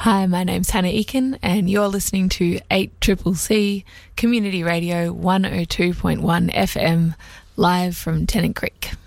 Hi, my name's Hannah Eakin and you're listening to 8CCC Community Radio 102.1 FM live from Tennant Creek.